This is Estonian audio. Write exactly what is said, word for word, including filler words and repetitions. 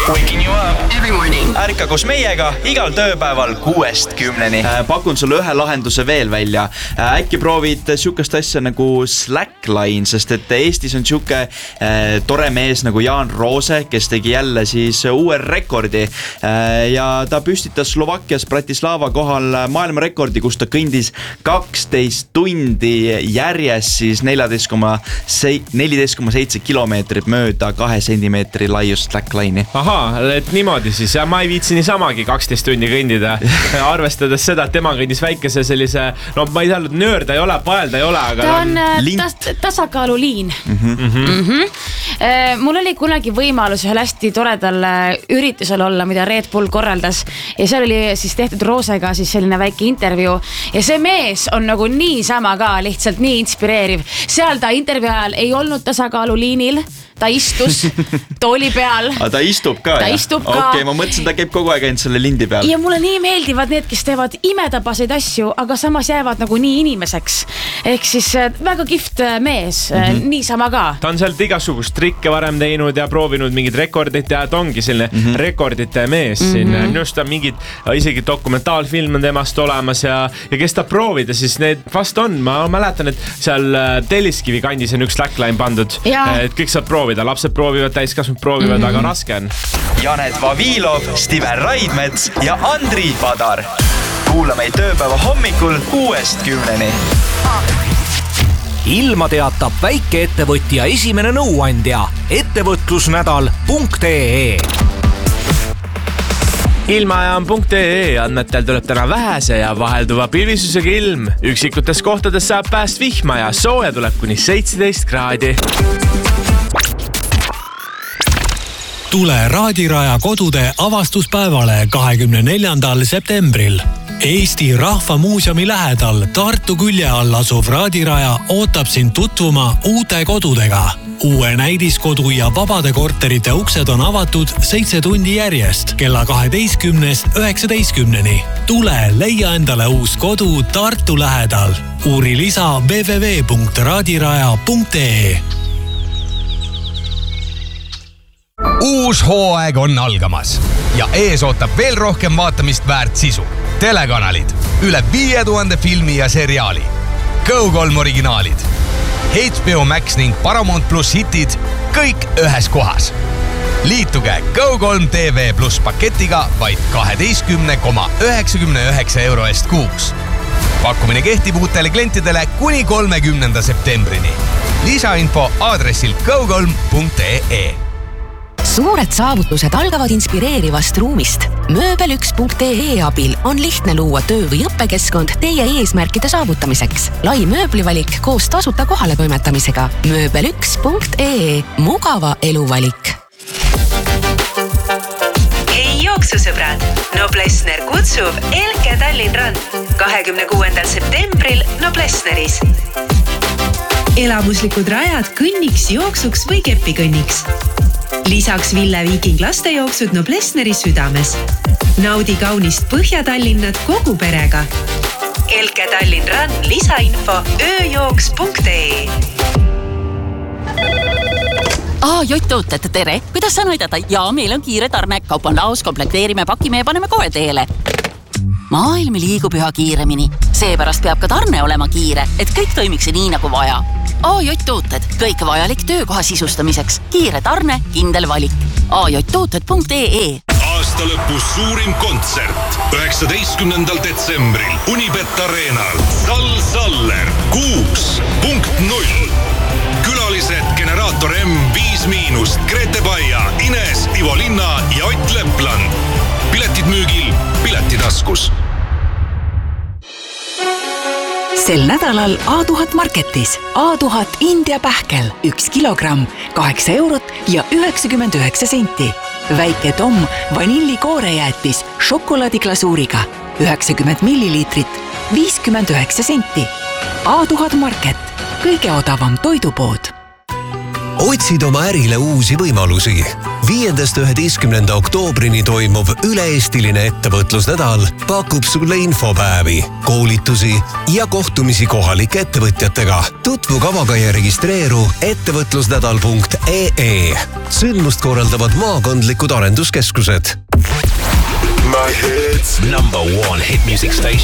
Waking you up every morning. Ärka koos meiega igal tööpäeval kuuest kümneni. Pakun sulle ühe lahenduse veel välja. Äkki proovid sihukest asja nagu Slackline, sest et Eestis on sihuke äh, tore mees nagu Jaan Roose, kes tegi jälle siis uue rekordi äh, ja ta püstitas Slovakkias Bratislava kohal maailmarekordi, kus ta kõndis kaksteist tundi järjest siis neliteist koma seitse kilomeetrit mööda kahe sentimeetri laiust Slackline'i. Ahaa, et niimoodi siis ja ma ei viitsi niisamagi kaksteist tundi kõndida, arvestades seda, et tema kõndis väikese sellise, no ma ei tea, nöörda ei ole, paelda ei ole, aga ta on tas- tasakaaluliin. Mm-hmm. Mm-hmm. E, mul oli kunagi võimalus ühel hästi toredal üritusel olla, mida Red Bull korraldas ja seal oli siis tehtud Roosega siis selline väike intervjuu ja see mees on nagu niisama ka lihtsalt nii inspireeriv. Seal ta intervjuu ajal ei olnud tasakaaluliinil, ta istus tooli peal. A ta istub ka? Ta istub ka. Okei, okay, ma mõtlesin, ta käib kogu aeg ainult selle lindi peal. Ja mulle nii meeldivad need, kes teevad imetabaseid asju, aga samas jäävad nagu nii inimeseks. Ehk siis väga kihvt mees, mm-hmm. niisama ka. Ta on sealt igasugust trikke varem teinud ja proovinud mingid rekordit ja ta ongi selline mm-hmm. rekordite mees mm-hmm. siin. Minu arust on mingid, isegi dokumentaalfilm on temast olemas ja, ja kes ta proovida, siis need vast on. Ma mäletan, et seal Telliskivi kandis on üks Slackline pandud, ja. Et kõik saab proovida. Lapsed proovivad, täiskasvanud proovivad, mm-hmm. aga raske on. Janet Vavilov, Stiven Raidmets ja Andri Padar. Kuula meid tööpäeva hommikul kuuest kümneni. Ilma teatab väikeettevõtja esimene nõuandja ettevõtlusnädal punkt ee. Ilmaajam punkt ee andmetel tuleb täna vähese ja vahelduva pilvisusega ilm. Üksikutes kohtades saab pääst vihma ja sooja tuleb kuni seitseteist kraadi. Tule Raadiraja kodude avastuspäevale kahekümne neljandal septembril. Eesti Rahva Muuseumi lähedal Tartu külje all asuv Raadiraja ootab sind tutvuma uute kodudega. Uue näidiskodu ja vabade korterite uksed on avatud seitse tundi järjest kella kaheteistkümnest üheksateistkümneni. Tule leia endale uus kodu Tartu lähedal. Uuri lisa w w w punkt raadiraja punkt ee. Uus hooaeg on algamas ja ees ootab veel rohkem vaatamist väärt sisu. Telekanalid, üle viie tuhande filmi ja seriaali, Go kolm originaalid, H B O Max ning Paramount Plus hitid, kõik ühes kohas. Liituge Go kolm T V plus paketiga vaid kaheteistkümne koma üheksakümne üheksa euro eest kuus. Pakkumine kehtib uutele klientidele kuni kolmekümnenda septembrini. Lisainfo aadressil go kolm punkt ee. Suured saavutused algavad inspireerivast ruumist. Mööbel üks punkt ee abil on lihtne luua töö- või õppekeskkond teie eesmärkide saavutamiseks. Lai mööblivalik koos tasuta kohale toimetamisega. Mööbel üks punkt ee. Mugava eluvalik. Hei jooksusõbrad! Noblessner kutsub Elke Tallinn Rand kahekümne kuuendal septembril Noblessneris. Elamuslikud rajad kõnniks, jooksuks või kepikõnniks. Lisaks Ville Viiking lastejooksud Noblessneri südames. Naudi kaunist Põhja-Tallinnat kogu perega. Elke Tallinn Rand lisainfo ööjooks punkt ee. Aa, Jott-tooted, tere! Kuidas saan aidata? Jaa, meil on kiire tarne. Kaup on laos, komplekteerime, pakime ja paneme kohe teele. Maailm liigub üha kiiremini. Seepärast peab ka tarne olema kiire, et kõik toimiks nii nagu vaja. A J tooted, kõik vajalik töökoha sisustamiseks. Kiire tarne, kindel valik. A J tooted punkt ee. Aasta lõpus suurim kontsert üheksateistkümnendal detsembril Unibet Arenal. Sal Saller kuus punkt null. Külalised Generaator M viis miinust, Grete Baia, Ines, Ivo Linna ja Ott Lepland. Piletid müügil, piletitaskus. Sel nädalal A tuhat marketis. A tuhat India pähkel, üks kilogramm, kaheksa eurot ja üheksakümmend üheksa senti. Väike Tom vanillikoorejäätis šokolaadiklasuuriga, üheksakümmend milliliitrit, viiskümmend üheksa senti. A tuhat market, kõige odavam toidupood. otsid oma ärile uusi võimalusi. viiendast üheteistkümnenda oktoobrini toimuv üle-eestiline ettevõtlusnädal pakub sulle infopäevi, koolitusi ja kohtumisi kohalike ettevõtjatega. Tutvu kavaga ja registreeru ettevõtlusnädal punkt ee. Sündmust korraldavad maakondlikud arenduskeskused. My hits. Number one hit music station.